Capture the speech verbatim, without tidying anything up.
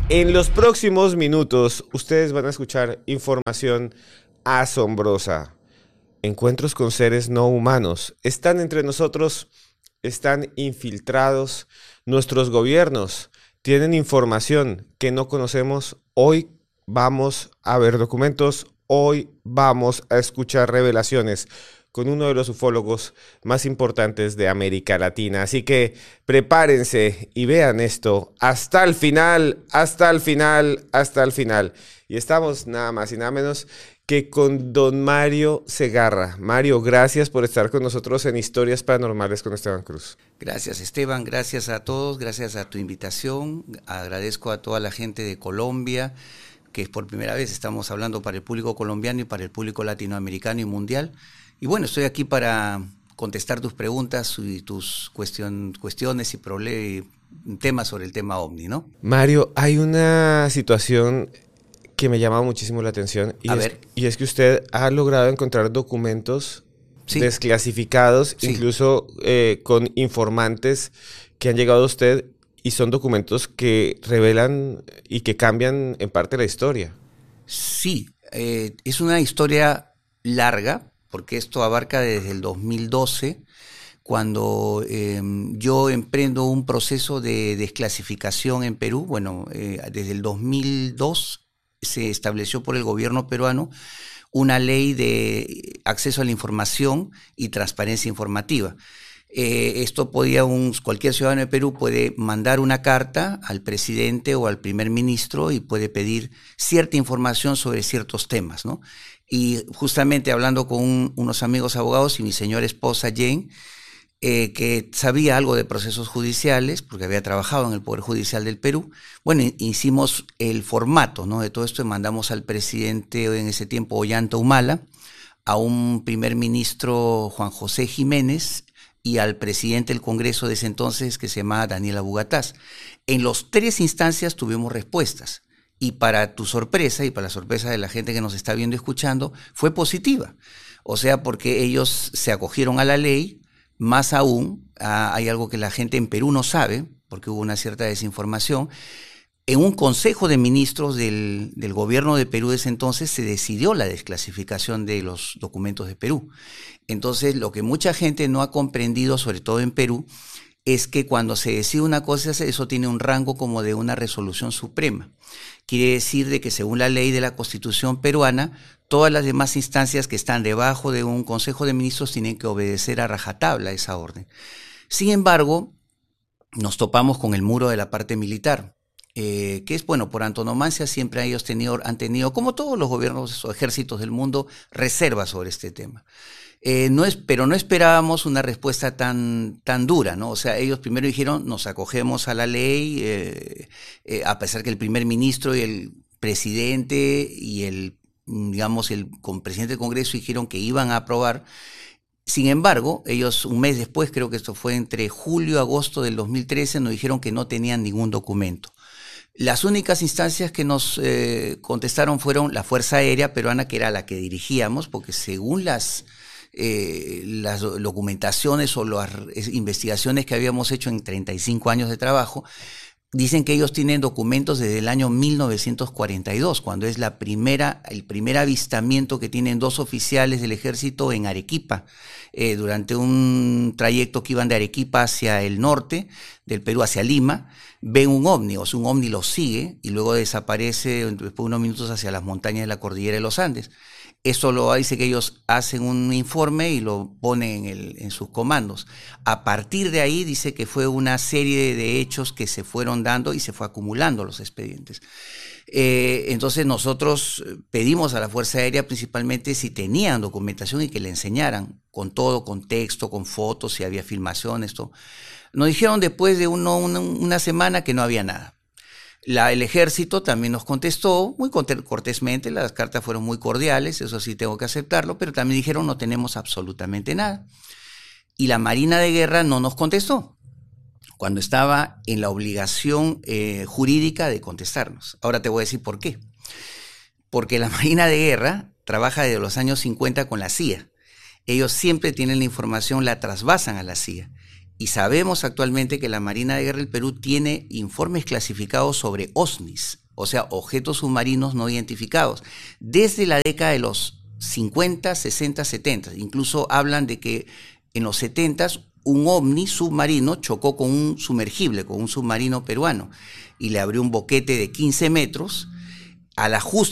En los próximos minutos ustedes van a escuchar información asombrosa. Encuentros con seres no humanos. Están entre nosotros, están infiltrados. Nuestros gobiernos tienen información que no conocemos. Hoy vamos a ver documentos. Hoy vamos a escuchar revelaciones con uno de los ufólogos más importantes de América Latina. Así que prepárense y vean esto hasta el final, hasta el final, hasta el final. Y estamos nada más y nada menos que con don Mario Segarra. Mario, gracias por estar con nosotros en Historias Paranormales con Esteban Cruz. Gracias, Esteban, gracias a todos, gracias a tu invitación. Agradezco a toda la gente de Colombia, que por primera vez estamos hablando para el público colombiano y para el público latinoamericano y mundial. Y bueno, estoy aquí para contestar tus preguntas y tus cuestión, cuestiones y problemas, temas sobre el tema OVNI, ¿no? Mario, hay una situación que me llama muchísimo la atención y, a es, ver. y es que usted ha logrado encontrar documentos sí. desclasificados, sí. incluso eh, con informantes que han llegado a usted y son documentos que revelan y que cambian en parte la historia. Sí, eh, es una historia larga, porque esto abarca desde el dos mil doce, cuando eh, yo emprendo un proceso de desclasificación en Perú. Bueno, eh, desde el dos mil dos se estableció por el gobierno peruano una ley de acceso a la información y transparencia informativa. Eh, esto podía, un, cualquier ciudadano de Perú puede mandar una carta al presidente o al primer ministro y puede pedir cierta información sobre ciertos temas, ¿no? Y justamente hablando con un, unos amigos abogados y mi señora esposa Jane, eh, que sabía algo de procesos judiciales, porque había trabajado en el Poder Judicial del Perú, bueno, hicimos el formato, ¿no?, de todo esto y mandamos al presidente en ese tiempo, Ollanta Humala, a un primer ministro, Juan José Jiménez, y al presidente del Congreso de ese entonces, que se llamaba Daniel Abugataz. En las tres instancias tuvimos respuestas. Y para tu sorpresa y para la sorpresa de la gente que nos está viendo y escuchando, fue positiva. O sea, porque ellos se acogieron a la ley. Más aún, ah, hay algo que la gente en Perú no sabe, porque hubo una cierta desinformación. En un consejo de ministros del, del gobierno de Perú de ese entonces se decidió la desclasificación de los documentos de Perú. Entonces, lo que mucha gente no ha comprendido, sobre todo en Perú, es que cuando se decide una cosa, eso tiene un rango como de una resolución suprema. Quiere decir de que según la ley de la Constitución peruana, todas las demás instancias que están debajo de un Consejo de Ministros tienen que obedecer a rajatabla esa orden. Sin embargo, nos topamos con el muro de la parte militar, eh, que es, bueno, por antonomasia siempre ellos tenido, han tenido, como todos los gobiernos o ejércitos del mundo, reservas sobre este tema. Eh, no es, pero no esperábamos una respuesta tan, tan dura, ¿no? O sea, ellos primero dijeron, nos acogemos a la ley, eh, eh, a pesar que el primer ministro y el presidente y el, digamos, el presidente del Congreso dijeron que iban a aprobar. Sin embargo, ellos un mes después, creo que esto fue entre julio y agosto del dos mil trece, nos dijeron que no tenían ningún documento. Las únicas instancias que nos eh, contestaron fueron la Fuerza Aérea Peruana, que era la que dirigíamos, porque según las... Eh, las documentaciones o las investigaciones que habíamos hecho en treinta y cinco años de trabajo, dicen que ellos tienen documentos desde el año mil novecientos cuarenta y dos, cuando es la primera, el primer avistamiento que tienen dos oficiales del ejército en Arequipa, eh, durante un trayecto que iban de Arequipa hacia el norte del Perú, hacia Lima, ven un ovni, o sea, un ovni los sigue y luego desaparece después de unos minutos hacia las montañas de la cordillera de los Andes. Eso lo dice que ellos hacen un informe y lo ponen en, el, en sus comandos. A partir de ahí dice que fue una serie de hechos que se fueron dando y se fue acumulando los expedientes. Eh, entonces nosotros pedimos a la Fuerza Aérea principalmente si tenían documentación y que le enseñaran con todo, con texto, con fotos, si había filmaciones, todo. Nos dijeron después de uno, una, una semana que no había nada. La, el ejército también nos contestó muy cortésmente, las cartas fueron muy cordiales, eso sí tengo que aceptarlo, pero también dijeron no tenemos absolutamente nada. Y la Marina de Guerra no nos contestó, cuando estaba en la obligación eh, jurídica de contestarnos. Ahora te voy a decir por qué. Porque la Marina de Guerra trabaja desde los años cincuenta con la C I A. Ellos siempre tienen la información, la trasvasan a la C I A. Y sabemos actualmente que la Marina de Guerra del Perú tiene informes clasificados sobre O S N Is, o sea, objetos submarinos no identificados, desde la década de los cincuenta, sesenta, setenta. Incluso hablan de que en los setenta un ovni submarino chocó con un sumergible, con un submarino peruano, y le abrió un boquete de quince metros. A la justa